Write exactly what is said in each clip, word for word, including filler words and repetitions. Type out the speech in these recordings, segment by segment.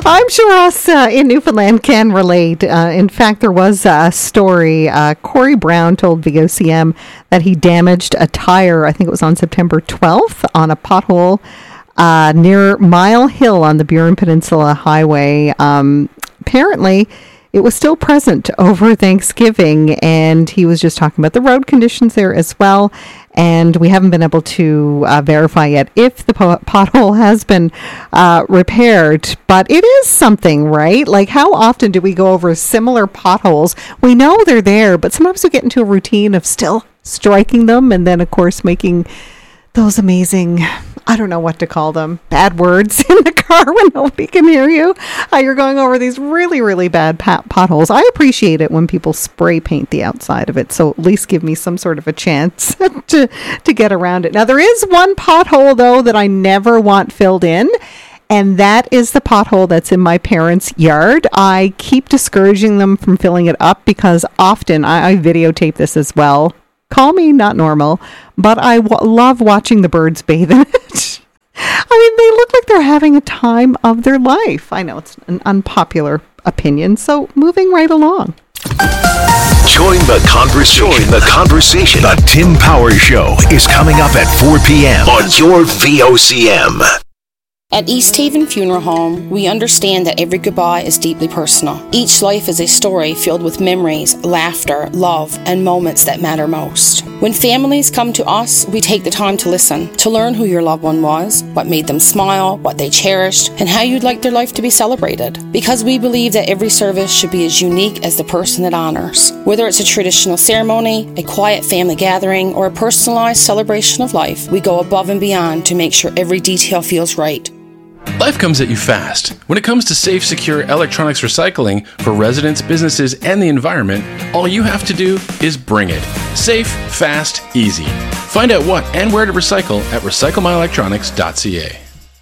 I'm sure us uh, in Newfoundland can relate. Uh, in fact, there was a story. Uh, Corey Brown told V O C M that he damaged a tire, I think it was on September twelfth, on a pothole uh, near Mile Hill on the Burin Peninsula Highway. Um, apparently, it was still present over Thanksgiving, and he was just talking about the road conditions there as well. And we haven't been able to uh, verify yet if the po- pothole has been uh, repaired. But it is something, right? Like, how often do we go over similar potholes? We know they're there, but sometimes we get into a routine of still striking them, and then, of course, making those amazing, I don't know what to call them, bad words in the car when nobody can hear you. Uh, you're going over these really, really bad pot- potholes. I appreciate it when people spray paint the outside of it, so at least give me some sort of a chance to, to get around it. Now, there is one pothole, though, that I never want filled in, and that is the pothole that's in my parents' yard. I keep discouraging them from filling it up because often, I, I videotape this as well. Call me not normal, but I w- love watching the birds bathe in it. I mean, they look like they're having a time of their life. I know it's an unpopular opinion, so moving right along. Join the conversation. Join the conversation. The Tim Power Show is coming up at four p.m. on your V O C M. At East Haven Funeral Home, we understand that every goodbye is deeply personal. Each life is a story filled with memories, laughter, love, and moments that matter most. When families come to us, we take the time to listen, to learn who your loved one was, what made them smile, what they cherished, and how you'd like their life to be celebrated. Because we believe that every service should be as unique as the person it honors. Whether it's a traditional ceremony, a quiet family gathering, or a personalized celebration of life, we go above and beyond to make sure every detail feels right. Life comes at you fast. When it comes to safe, secure electronics recycling for residents, businesses, and the environment, all you have to do is bring it. Safe, fast, easy. Find out what and where to recycle at recycle my electronics dot c a.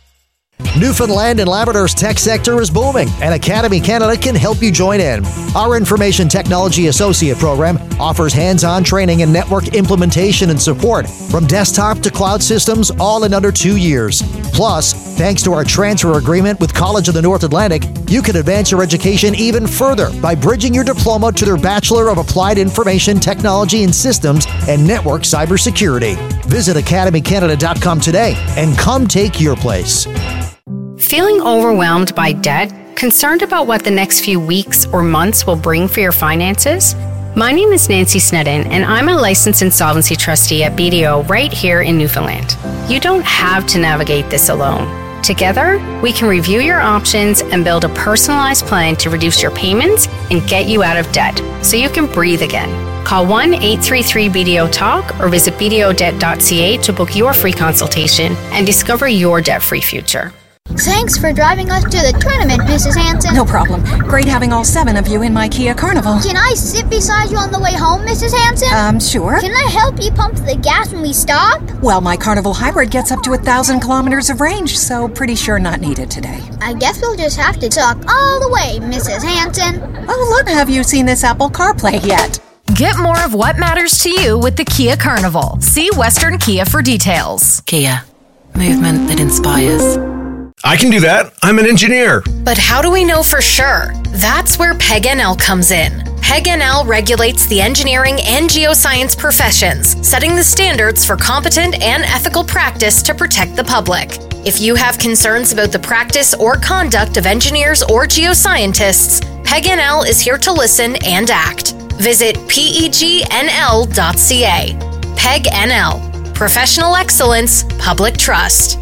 Newfoundland and Labrador's tech sector is booming, and Academy Canada can help you join in. Our Information Technology Associate program offers hands-on training in network implementation and support, from desktop to cloud systems, all in under two years. Plus, thanks to our transfer agreement with College of the North Atlantic, you can advance your education even further by bridging your diploma to their Bachelor of Applied Information Technology and Systems and Network Cybersecurity. Visit academy canada dot com today and come take your place. Feeling overwhelmed by debt? Concerned about what the next few weeks or months will bring for your finances? My name is Nancy Snedden, and I'm a licensed insolvency trustee at B D O right here in Newfoundland. You don't have to navigate this alone. Together, we can review your options and build a personalized plan to reduce your payments and get you out of debt so you can breathe again. Call one eight three three B D O talk or visit b d o debt dot c a to book your free consultation and discover your debt-free future. Thanks for driving us to the tournament, Missus Hanson. No problem. Great having all seven of you in my Kia Carnival. Can I sit beside you on the way home, Missus Hanson? Um, sure. Can I help you pump the gas when we stop? Well, my Carnival Hybrid gets up to a thousand kilometers of range, so pretty sure not needed today. I guess we'll just have to talk all the way, Missus Hanson. Oh, look, have you seen this Apple CarPlay yet? Get more of what matters to you with the Kia Carnival. See Western Kia for details. Kia. Movement that inspires. I can do that. I'm an engineer. But how do we know for sure? That's where P E G N L comes in. P E G N L regulates the engineering and geoscience professions, setting the standards for competent and ethical practice to protect the public. If you have concerns about the practice or conduct of engineers or geoscientists, P E G N L is here to listen and act. Visit P E G N L dot C A. P E G N L. Professional excellence, public trust.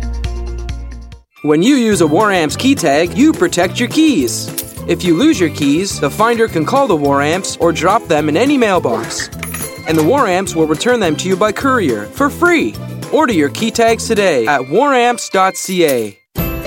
When you use a WarAmps key tag, you protect your keys. If you lose your keys, the finder can call the WarAmps or drop them in any mailbox. And the WarAmps will return them to you by courier for free. Order your key tags today at war amps dot c a.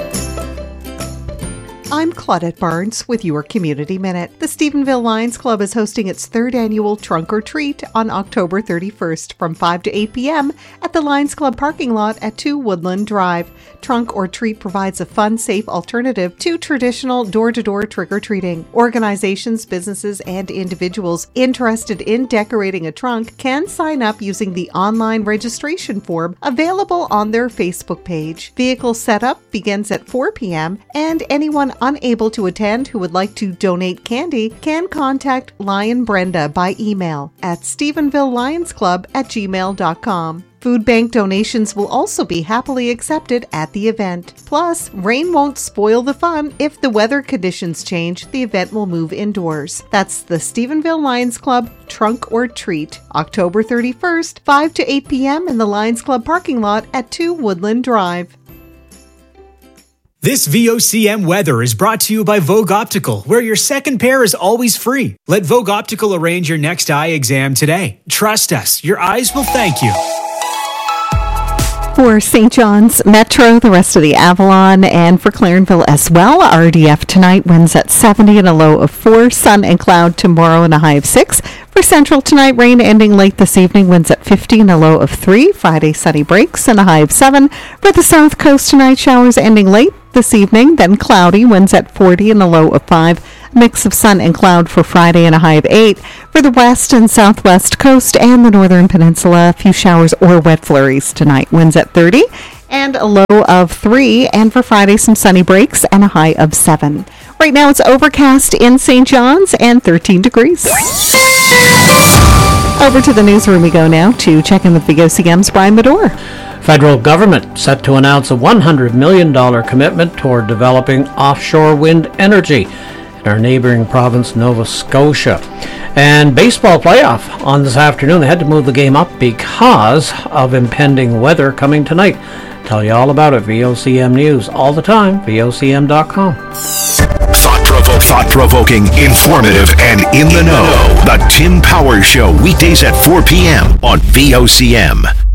I'm Claudette Barnes with your Community Minute. The Stephenville Lions Club is hosting its third annual Trunk or Treat on October thirty-first from five to eight p.m. at the Lions Club parking lot at two Woodland Drive. Trunk or Treat provides a fun, safe alternative to traditional door-to-door trick-or-treating. Organizations, businesses, and individuals interested in decorating a trunk can sign up using the online registration form available on their Facebook page. Vehicle setup begins at four p.m. and anyone unable to attend who would like to donate candy can contact Lion Brenda by email at stephenville lions club at gmail dot com. Food bank donations will also be happily accepted at the event. Plus, rain won't spoil the fun. If the weather conditions change, the event will move indoors. That's the Stephenville Lions Club Trunk or Treat, October thirty-first, five to eight p.m. in the Lions Club parking lot at two Woodland Drive. This V O C M weather is brought to you by Vogue Optical, where your second pair is always free. Let Vogue Optical arrange your next eye exam today. Trust us, your eyes will thank you. For Saint John's Metro, the rest of the Avalon, and for Clarenville as well, R D F tonight, winds at seventy and a low of four, sun and cloud tomorrow and a high of six. For Central tonight, rain ending late this evening, winds at fifty and a low of three. Friday, sunny breaks and a high of seven. For the South Coast tonight, showers ending late this evening, then cloudy, winds at forty and a low of five. Mix of sun and cloud for Friday and a high of eight. For the west and southwest coast and the northern peninsula, a few showers or wet flurries tonight. Winds at thirty and a low of three. And for Friday, some sunny breaks and a high of seven. Right now it's overcast in Saint John's and thirteen degrees. Over to the newsroom we go now to check in with V O C M's Brian Medore. Federal government set to announce a one hundred million dollars commitment toward developing offshore wind energy in our neighboring province, Nova Scotia. And baseball playoff on this afternoon. They had to move the game up because of impending weather coming tonight. Tell you all about it. V O C M News all the time. V O C M dot com. Thought-provoking, thought-provoking, informative, and in the know. The Tim Powers Show, weekdays at four p.m. on V O C M.